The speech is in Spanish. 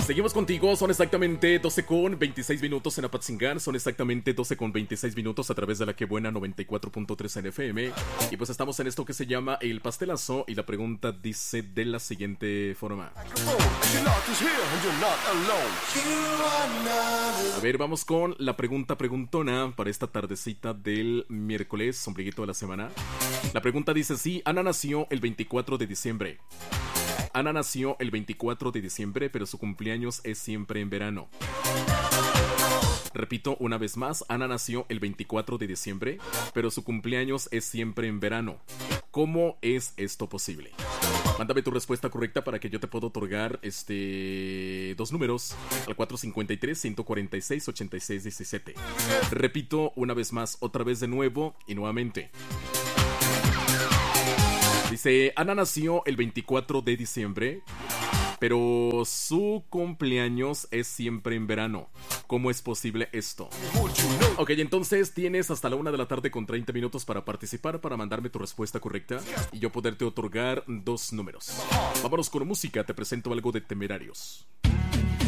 Seguimos contigo, son exactamente 12 con 26 minutos en Apatzingán, son exactamente 12 con 26 minutos a través de la que buena 94.3 en FM. Y pues estamos en esto que se llama El Pastelazo y la pregunta dice de la siguiente forma. A ver, vamos con la pregunta preguntona para esta tardecita del miércoles, ombliguito de la semana. La pregunta dice así: Ana nació el 24 de diciembre. Ana nació el 24 de diciembre, pero su cumpleaños es siempre en verano. Repito una vez más, Ana nació el 24 de diciembre, pero su cumpleaños es siempre en verano. ¿Cómo es esto posible? Mándame tu respuesta correcta para que yo te pueda otorgar dos números al 453-146-8617. Repito una vez más, otra vez de nuevo y nuevamente. Dice, Ana nació el 24 de diciembre, pero su cumpleaños es siempre en verano. ¿Cómo es posible esto? Ok, entonces tienes hasta la 1 de la tarde con 30 minutos para participar, para mandarme tu respuesta correcta y yo poderte otorgar 2 números. Vámonos con música, te presento algo de Temerarios.